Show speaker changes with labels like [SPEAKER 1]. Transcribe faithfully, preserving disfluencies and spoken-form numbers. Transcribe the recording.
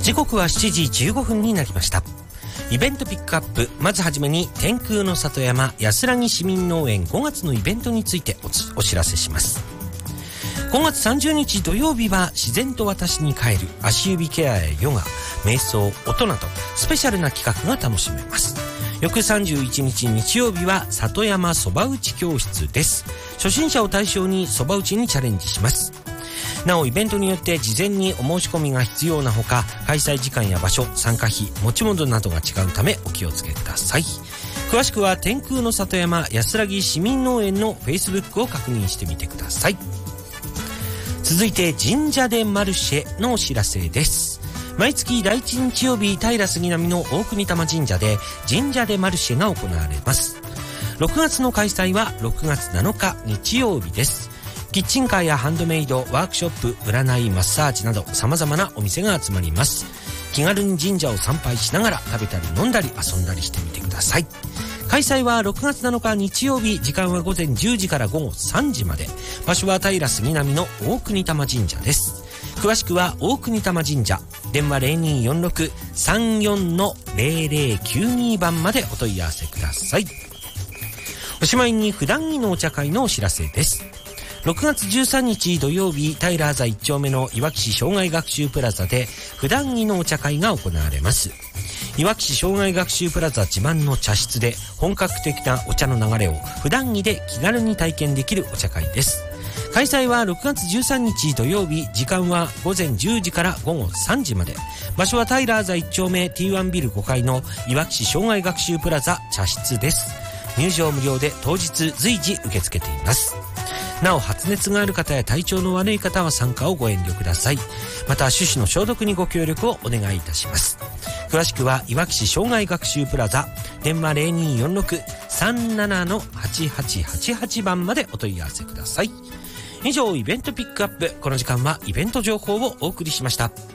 [SPEAKER 1] 時刻はしちじじゅうごふんになりました。イベントピックアップ、まずはじめに天空の里山安らぎ市民農園ごがつのイベントについて お, お知らせします。ごがつさんじゅうにち土曜日は自然と私に帰る足指ケアやヨガ、瞑想、音などスペシャルな企画が楽しめます。翌さんじゅういちにち日曜日は里山そば打ち教室です。初心者を対象にそば打ちにチャレンジします。なおイベントによって事前にお申し込みが必要なほか、開催時間や場所、参加費、持ち物などが違うためお気をつけください。詳しくは天空の里山安らぎ市民農園の Facebook を確認してみてください。続いて神社でマルシェのお知らせです。毎月だいいち日曜日、平杉並の大国玉神社で神社でマルシェが行われます。ろくがつの開催はろくがつなのか日曜日です。キッチンカーやハンドメイド、ワークショップ、占い、マッサージなど様々なお店が集まります。気軽に神社を参拝しながら食べたり飲んだり遊んだりしてみてください。開催はろくがつなのか日曜日、時間はごぜんじゅうじからごごさんじまで。場所は平杉並の大国玉神社です。詳しくは大国玉神社、電話 ゼロにーよんろく さんよん ゼロゼロきゅうに 番までお問い合わせください。おしまいに普段着のお茶会のお知らせです。ろくがつじゅうさんにち土曜日、平座いっちょうめのいわき市障害学習プラザで普段着のお茶会が行われます。いわき市障害学習プラザ自慢の茶室で本格的なお茶の流れを普段着で気軽に体験できるお茶会です。開催はろくがつじゅうさんにち土曜日、時間はごぜんじゅうじからごごさんじまで。場所は平座いっちょうめ ティーワン ビルごかいのいわき市障害学習プラザ茶室です。入場無料で当日随時受け付けています。なお発熱がある方や体調の悪い方は参加をご遠慮ください。また手指の消毒にご協力をお願いいたします。詳しくはいわき市障害学習プラザ、電話 ゼロにーよんろく さんなな はちはちはちはち 番までお問い合わせください。以上イベントピックアップ、この時間はイベント情報をお送りしました。